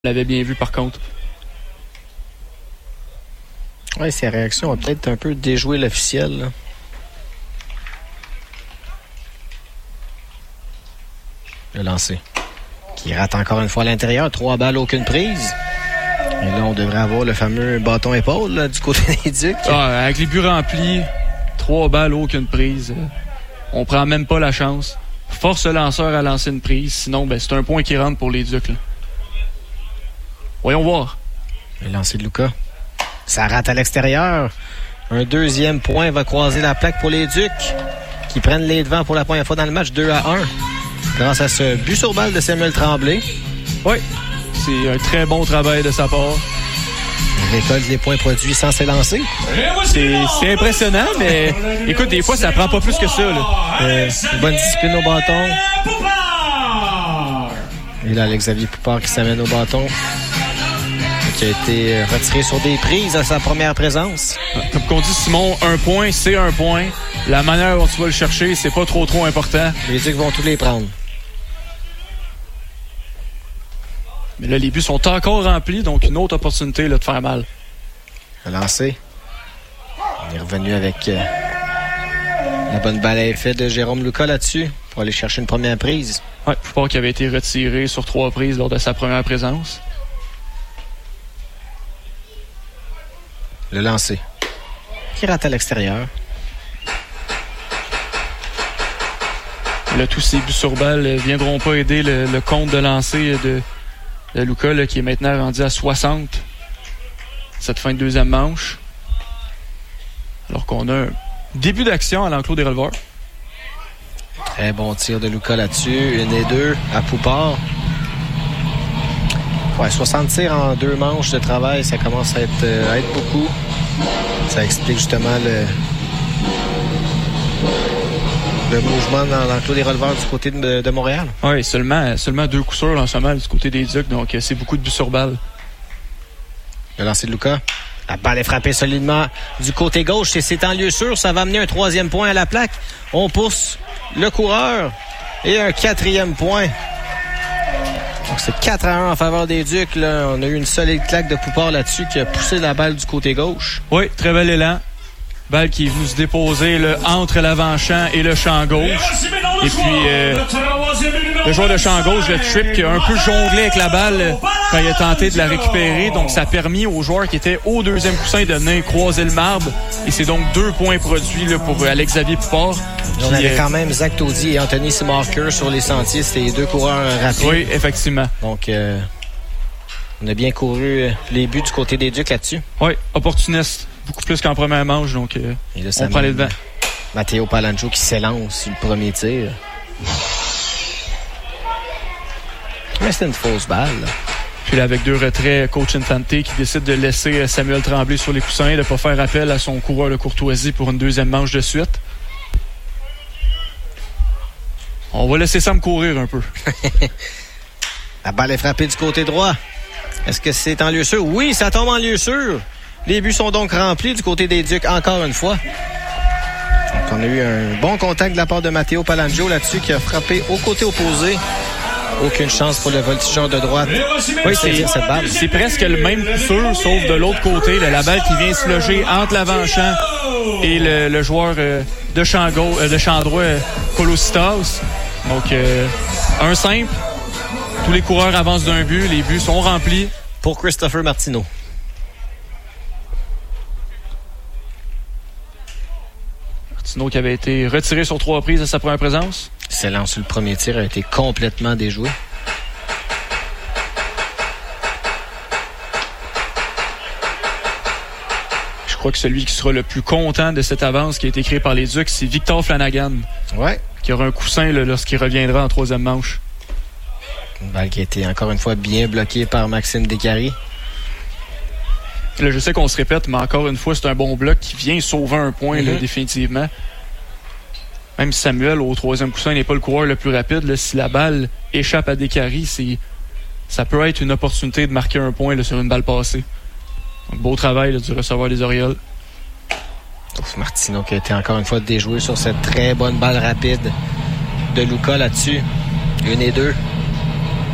On l'avait bien vu par contre. Oui, ses réactions ont peut-être un peu déjoué l'officiel. Là. Le lancer. Qui rate encore une fois à l'intérieur. 3 balles, aucune prise. Et là, on devrait avoir le fameux bâton-épaule là, du côté des Ducs. Ah, avec les buts remplis, 3 balles, aucune prise. On prend même pas la chance. Force le lanceur à lancer une prise. Sinon, c'est un point qui rentre pour les Ducs. Là. Voyons voir. Le lancer de Luka. Ça rate à l'extérieur. Un deuxième point va croiser la plaque pour les Ducs qui prennent les devants pour la première fois dans le match, 2-1. Grâce à ce but sur balle de Samuel Tremblay. Oui, c'est un très bon travail de sa part. Il récolte les points produits sans s'élancer. C'est impressionnant, mais écoute, des fois, ça prend pas plus que ça. Là. Une bonne discipline au bâton. Et là, Alex-Xavier Poupard qui s'amène au bâton. Qui a été retiré sur des prises à sa première présence. Comme qu'on dit, Simon, un point, c'est un point. La manière dont tu vas le chercher, c'est pas trop important. Les Ducs vont tous les prendre. Mais là, les buts sont encore remplis, donc une autre opportunité là, de faire mal. Le lancer. On est revenu avec la bonne balle à effet de Jérôme Luka là-dessus pour aller chercher une première prise. Oui, Poupard qui avait été retiré sur 3 prises lors de sa première présence. Le lancer. Qui rate à l'extérieur. Là, tous ces buts sur balle ne viendront pas aider le compte de lancer de Luka, là, qui est maintenant rendu à 60. Cette fin de deuxième manche. Alors qu'on a un début d'action à l'enclos des releveurs. Très bon tir de Luka là-dessus. 1 et 2 à Poupard. Ouais, 60 tirs en 2 manches de travail, ça commence à être beaucoup. Ça explique justement le mouvement dans l'enclos des releveurs du côté de Montréal. Oui, seulement 2 coups sûrs en ce moment du côté des Ducs, donc c'est beaucoup de buts sur balle. Le lancer de Luka. La balle est frappée solidement du côté gauche et c'est en lieu sûr. Ça va amener un 3e point à la plaque. On pousse le coureur et un 4e point. Donc c'est 4-1 en faveur des Ducs. Là. On a eu une solide claque de Poupard là-dessus qui a poussé la balle du côté gauche. Oui, très bel élan. Balle qui est venue se déposer là, entre l'avant-champ et le champ gauche. Et puis le joueur de champ gauche, le Tripp, qui a un peu jonglé avec la balle quand il a tenté de la récupérer. Donc ça a permis aux joueurs qui étaient au 2e coussin de venir croiser le marbre. Et c'est donc 2 points produits là, pour Alex-Xavier Poupard. On avait quand même Zach Taudy et Anthony Simarker sur les sentiers. C'était les 2 coureurs rapides. Oui, effectivement. Donc on a bien couru les buts du côté des Ducs là-dessus. Oui, opportuniste. Beaucoup plus qu'en première manche, donc et là, on prend les devants. Matteo Palangio qui s'élance sur le premier tir. Mais c'était une fausse balle. Puis là, avec 2 retraits, coach Infante qui décide de laisser Samuel Tremblay sur les coussins, de ne pas faire appel à son coureur de courtoisie pour une 2e manche de suite. On va laisser Sam courir un peu. La balle est frappée du côté droit. Est-ce que c'est en lieu sûr? Oui, ça tombe en lieu sûr. Les buts sont donc remplis du côté des Ducs encore une fois. Donc on a eu un bon contact de la part de Matteo Palangio là-dessus qui a frappé au côté opposé. Aucune chance pour le voltigeur de droite. Oui, c'est presque le même coup sûr, sauf de l'autre côté. Là, la balle qui vient se loger entre l'avant-champ et le joueur de champ droit, Kolositas. Donc, un simple. Tous les coureurs avancent d'un but. Les buts sont remplis. Pour Christopher Martineau. Martineau qui avait été retiré sur 3 reprises à sa première présence. Excellent sur le premier tir, a été complètement déjoué. Je crois que celui qui sera le plus content de cette avance qui a été créée par les Ducs, c'est Victor Flanagan. Ouais. Qui aura un coussin là, lorsqu'il reviendra en 3e manche. Une balle qui a été encore une fois bien bloquée par Maxime Descaries. Là, je sais qu'on se répète, mais encore une fois, c'est un bon bloc qui vient sauver un point, là, définitivement. Même si Samuel, au 3e coussin, n'est pas le coureur le plus rapide, là, si la balle échappe à Descaries, ça peut être une opportunité de marquer un point là, sur une balle passée. Donc, beau travail là, du receveur des Orioles. Donc, Martineau qui a été encore une fois déjoué sur cette très bonne balle rapide de Luka là-dessus. 1 et 2.